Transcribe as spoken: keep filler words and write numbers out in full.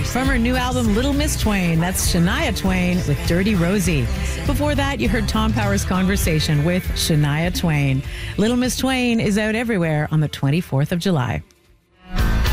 from her new album, Little Miss Twain. That's Shania Twain with Dirty Rosie. Before that, you heard Tom Power's Conversation with Shania Twain. Little Miss Twain is out everywhere on the twenty-fourth of July.